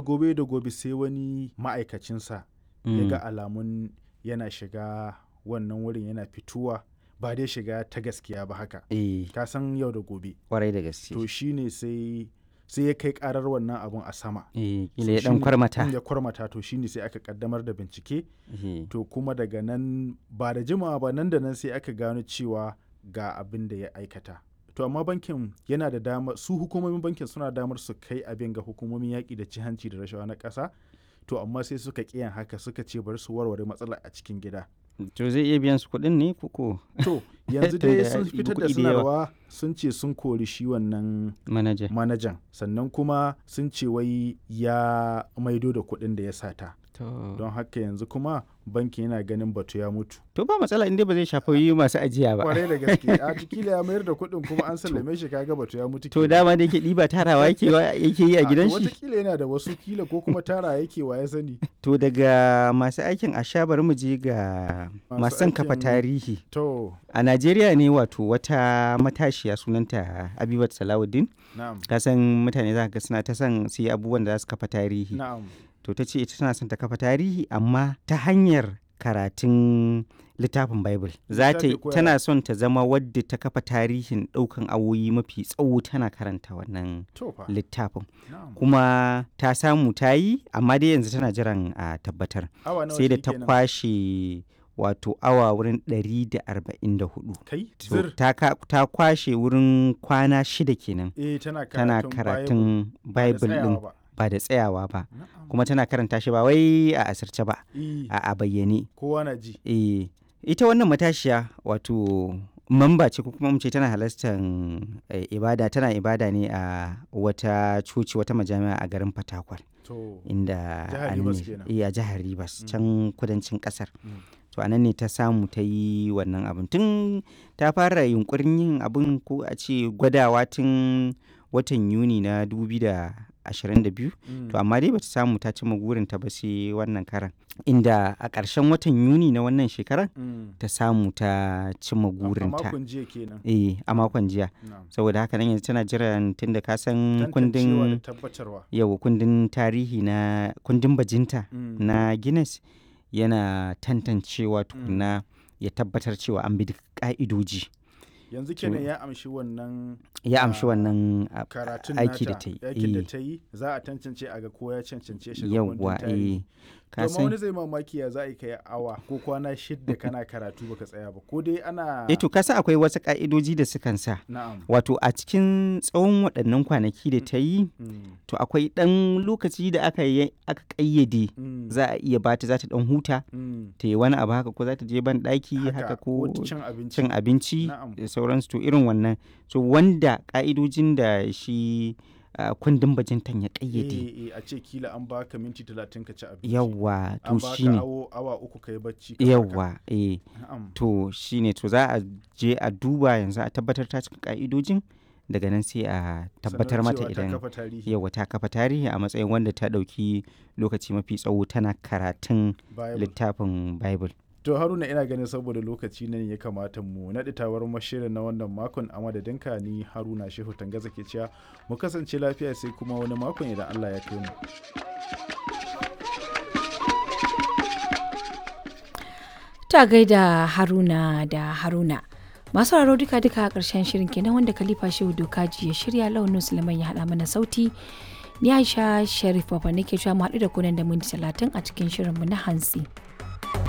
gobe da gobe sai wani ma'aikacinsa ya ga alamun yana shiga wannan wurin yana fituwa ba dai shiga ta gaskiya ba haka. Ka san yau da gobe. Kwarai da gaske. To shine sai ya kai karar wannan abun a sama. Kila ya dan kwarmata. Ya kwarmata to shine sai aka kaddamar da bincike. To kuma daga nan ba da jimawa ba nan da nan sai aka gano cewa ga abin da ya aikata. To amma bankin yana da damar, su hukumomin bankin suna damar su kai abin ga hukumomin yaƙi da ci hanci da rashawa na ƙasa. To amma sai suka ƙiyan haka suka ce bari su warware matsalar a cikin gida. To zai iya biyan su kuɗin ne koko? To yanzu dai sun fitar da sanarwa sun ce sun kori shi wannan manajan sannan kuma sun ce wai ya maido da kuɗin da ya sata. Don haka yanzu kuma bankin yana ganin batu ya mutu. To ba matsala inda ba zai shafi masu ajiya ba. Kwarai da gaske a kila ya mayar da kuɗin kuma an sallame shi kaga batu ya mutu. To dama da yake ɗiba tarawa yake yi a gidan shi. Wataƙila yana da wasu kila ko kuma tara yake wa ya sani. To daga masu aikin asha bari mu je ga masu son kafa tarihi. To a Najeriya ne wato wata matashiya sunanta Habibat Salawuddin. Na'am. Ka san mutane za ka ga suna ta son su yi abubuwan da za su kafa tarihi. Na'am. To ta ce ita tana son ta kafa tarihi amma ta hanyar karatun littafin Bible. Tana son ta zama wadda ta kafa tarihin ɗaukan awoyi mafi tsawo tana karanta wannan littafin. Kuma ta samu ta yi amma dai yanzu tana jiran a tabbatar. Sai da ta kwashe wato awa wurin 144. Ta kwashe wurin kwana 6 kenan. Tana karatun Bible din. Ba da tsayawa ba kuma tana karanta shi ba wai a asirce ba a bayyane kowa na ji. Ita wannan matashiya wato mamba ce ko kuma mu ce tana halartar ibada, tana ibada ne a wata coci, wata majami'a a garin Fatakwal inda a jihar Rivers can kudancin kasar. To anan ne ta samu ta yi wannan abin tun ta fara yunkurin yin abin ko a ce gwadawa tun watan Yuni na 2022 to amma dai bata samu ta cimma gurinta ba sai wannan karan inda a ƙarshen watan Yuni na wannan shekarar ta samu ta cimma gurinta a makon jiya saboda haka nan yanzu tana jiran tunda ka san kundin tarihi na kundin bajinta na Guinness yana tantancewa tukuna ya tabbatar cewa an bi duk ka'idoji. Yanzu kenan ya amshi wannan aiki da ta yi za a tantance a ga ko ya cancance shi yawwa Kuma wani zai mamaki ya za a kai awa ko kwana 6 kana karatu baka tsaya ba ko dai ana to kasa akwai wasu ka'idoji da sukan sa wato a cikin tsawon waɗannan kwanaki da ta yi to akwai ɗan lokaci da aka ƙayyade za a iya bata za ta ɗan huta ta yi wani abu haka ko za ta je ban ɗaki haka ko cin abinci da sauransu to irin wannan so wanda ka'idojin da shi kundin bajintan ya kayyade a ce kila an baka minti 30 ka ci abinci yawa to shine awa 3 kai bacci yawa to shine to za a je a duba yanzu a tabbatar ta cika ka'idojin daga nan sai a tabbatar mata idan yawa ta kafa tarihi a matsayin wanda ta dauki lokaci mafi tsawo tana karatun littafin Bible. To Haruna ina ganin saboda lokaci ne ya kamata mu naɗi tawar mashirin na wannan makon a madadinka ni Haruna Shehu Tangaza ke cewa mu kasance lafiya sai kuma wani makon idan Allah ya kai mu. Ta gaida Haruna da Haruna. Masu sauraro duka a ƙarshen shirin kenan wanda Khalifa Shehu Dokaji ya shirya Launin Sulaiman ya haɗa mana sauti. Ni Aisha Sharif Baba nake cewa mu haɗu da kunan da minti 30 a cikin shirinmu na hantsi.